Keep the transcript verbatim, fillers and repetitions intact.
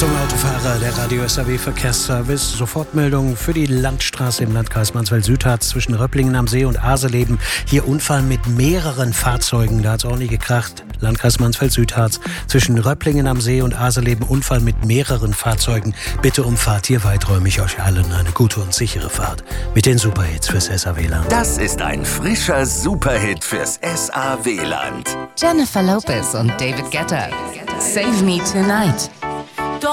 Achtung Autofahrer, der Radio S A W Verkehrsservice. Sofortmeldung für die Landstraße im Landkreis Mansfeld-Südharz zwischen Röpplingen am See und Aseleben. Hier Unfall mit mehreren Fahrzeugen, da hat es ordentlich gekracht. Landkreis Mansfeld-Südharz zwischen Röpplingen am See und Aseleben. Unfall mit mehreren Fahrzeugen. Bitte umfahrt hier weiträumig euch allen eine gute und sichere Fahrt mit den Superhits fürs S A W-Land. Das ist ein frischer Superhit fürs S A W-Land. Jennifer Lopez und David Guetta. Save Me Tonight.